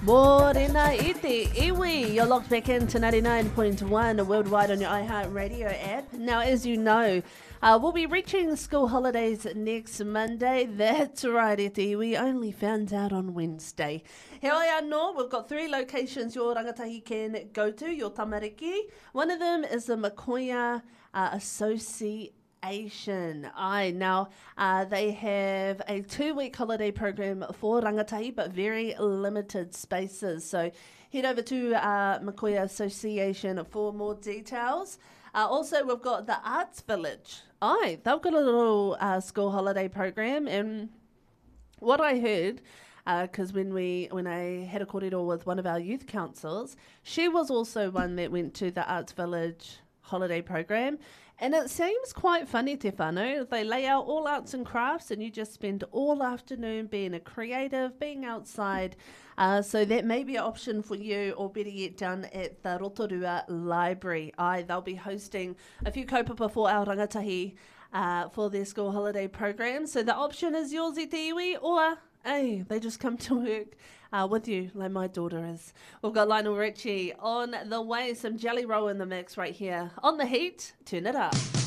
Morena iti iwi. You're locked back into 99.1 worldwide on your iHeartRadio app. Now, as you know, we'll be reaching school holidays next Monday. That's right, iti. We only found out on Wednesday. Here I are, no. We've got 3 locations your rangatahi can go to, your tamariki. One of them is the Makoia Association. Now, they have a 2-week holiday program for rangatahi, but very limited spaces. So head over to Makoia Association for more details. Also, we've got the Arts Village. They've got a little school holiday program, and what I heard, because when I had a kōrero with one of our youth councils, she was also one that went to the Arts Village holiday program. And it seems quite funny, te whānau. They lay out all arts and crafts and you just spend all afternoon being a creative, being outside. So that may be an option for you, or better yet, down at the Rotorua Library. They'll be hosting a few kaupapa for our rangatahi for their school holiday program. So the option is yours, i te iwi, or they just come to work with you, like my daughter is. We've got Lionel Richie on the way, some Jelly Roll in the mix right here on The Heat. Turn it up.